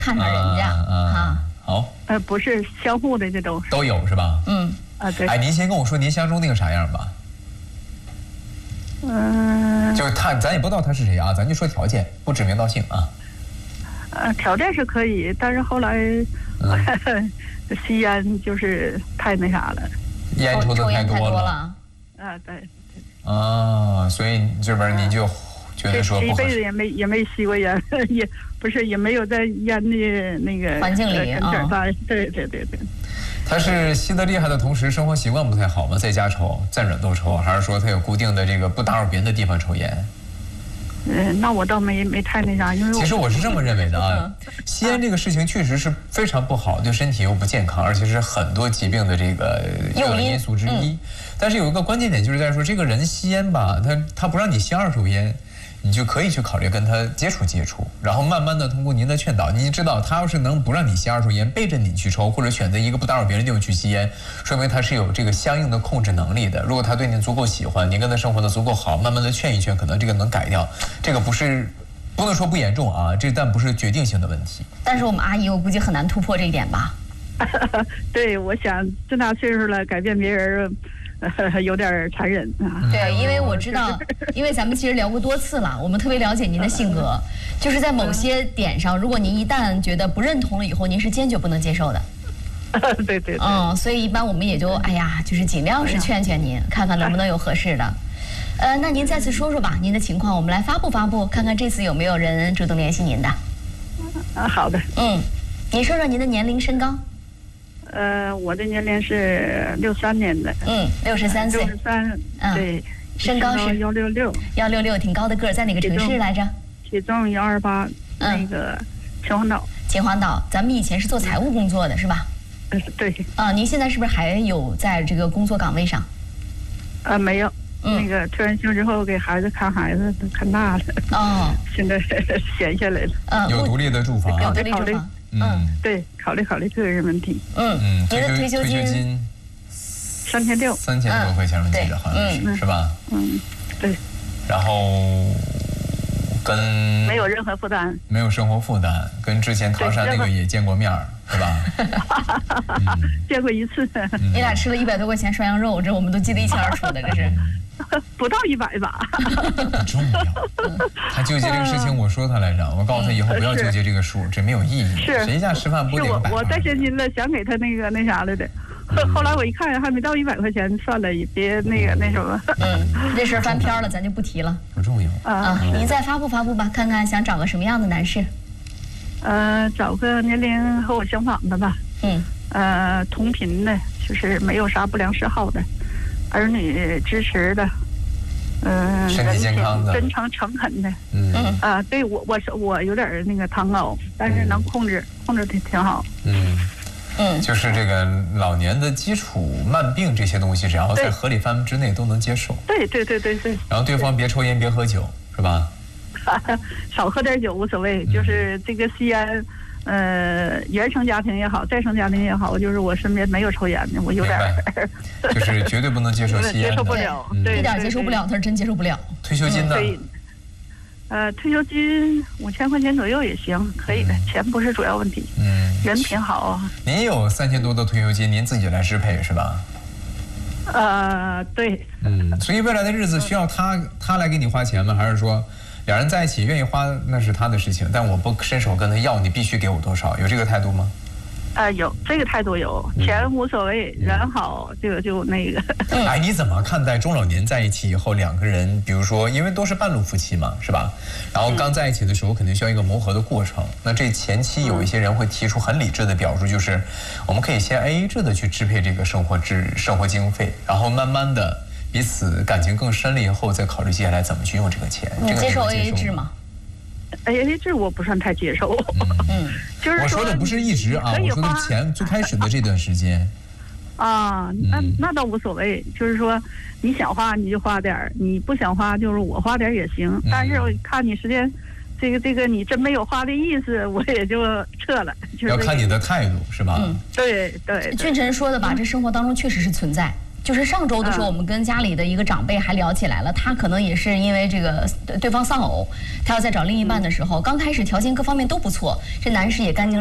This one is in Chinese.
看上人家啊。 好， 不是相互的，这都有是吧？ 对。 哎，您先跟我说您相中那个啥样吧。就是他，咱也不知道他是谁啊，咱就说条件，不指名道姓啊。 条件是可以，但是后来吸烟就是太那啥了， 烟抽的太多了。 对。 所以这边您就觉得说不合适。 这一辈子也没吸过烟，也没有在烟的那个环境里啊。 对。 他是吸得厉害的同时，生活习惯不太好吗？在家抽，在哪都抽，还是说他有固定的这个不打扰别人的地方抽烟？ 那我倒没太那啥，因为其实我是这么认为的啊，吸烟这个事情确实是非常不好，对身体又不健康，而且是很多疾病的这个因素之一。但是有一个关键点就是在说，这个人吸烟吧，他不让你吸二手烟，你就可以去考虑跟他接触，然后慢慢的通过您的劝导，您知道他要是能不让你吸二手烟，背着你去抽，或者选择一个不打扰别人的地方去吸烟，说明他是有这个相应的控制能力的。如果他对您足够喜欢，您跟他生活的足够好，慢慢的劝一劝，可能这个能改掉。这个不能说不严重啊，但不是决定性的问题。 但是我们阿姨，我估计很难突破这一点吧。 对，我想这大岁数了，改变别人。有点残忍啊！ 对，因为我知道，因为咱们其实聊过多次了，我们特别了解您的性格，就是在某些点上，如果您一旦觉得不认同了以后，您是坚决不能接受的。 对。 所以一般我们也就就是尽量是劝您，看看能不能有合适的。那您再次说说吧，您的情况，我们来发布，看看这次有没有人主动联系您的。 好的。 您说说您的年龄、身高。 我的年龄是63年的 ，63岁 ，63，对， 身高是166，挺高的个儿，在哪个城市来着？ 体重128，那个秦皇岛， 咱们以前是做财务工作的是吧？ 对。 您现在是不是还有在这个工作岗位上？ 没有，那个退完休之后给孩子看孩子，都看大了。现在闲下来了。 有独立的住房。 有独立住房。 对，考虑个人问题。 您的退休金 3600 块钱，我记得好像是吧？ 对。 然后跟没有任何负担， 没有生活负担，跟之前唐山那个也见过面是吧？ 见过一次。 你俩吃了100多块钱涮羊肉，这我们都记得一清二楚的，这是。 不到100吧。 不重要。他纠结这个事情，我说他来着，我告诉他以后不要纠结这个数，这没有意义。谁家吃饭不得100？ 我带现金了，想给他那啥来的。后来我一看，还没到100块钱，算了，也别那什么。 这事翻篇了，咱就不提了。 不重要。 您再发布吧，看看想找个什么样的男士。 找个年龄和我相仿的吧。同频的，就是没有啥不良嗜好的。儿女支持的， 身体健康的， 真诚诚恳的，对我有点那个糖高，但是能控制的挺好。 就是这个老年的基础慢病这些东西，只要在合理范围之内都能接受。 对。 然后对方别抽烟，别喝酒，是吧？ 少喝点酒无所谓，就是这个吸烟。原生家庭也好，再生家庭也好，就是我身边没有抽烟的，我有点就是绝对不能接受吸烟的， 接受不了， 一点接受不了，他是真接受不了。 退休金呢？ 退休金5000块钱左右也行，可以的，钱不是主要问题。人挺好。 您有3000多的退休金，您自己来支配是吧？ 对。 所以未来的日子需要他来给你花钱吗？还是说？两人在一起愿意花那是他的事情，但我不伸手跟他要，你必须给我多少，有这个态度吗？ 有这个态度，有钱无所谓，人好就那个。 你怎么看待中老年在一起以后两个人，比如说因为都是半路夫妻嘛，是吧？然后刚在一起的时候肯定需要一个磨合的过程。那这前期有一些人会提出很理智的表述，就是我们可以先 AA 制的去支配这个生活经费，然后慢慢的。彼此感情更深了以后，再考虑接下来怎么去用这个钱。 你接受 AA 制吗 ？AA 制我不算太接受。就是我说的不是一直啊，我说的前最开始的这段时间。 那倒无所谓，就是说你想花你就花点儿，你不想花就是我花点儿也行。但是我看你时间，这个你真没有花的意思，我也就撤了。 要看你的态度是吧？ 对。 俊臣说的吧，这生活当中确实是存在。 就是上周的时候，我们跟家里的一个长辈还聊起来了，他可能也是因为这个对方丧偶，他要在找另一半的时候，刚开始条件各方面都不错，这男士也干净